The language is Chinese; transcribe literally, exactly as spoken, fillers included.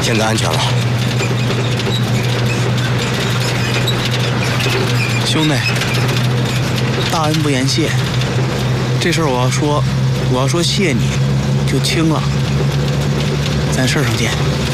现在安全了。 兄弟，大恩不言谢，这事儿我要说，我要说谢你，就轻了。咱事儿上见。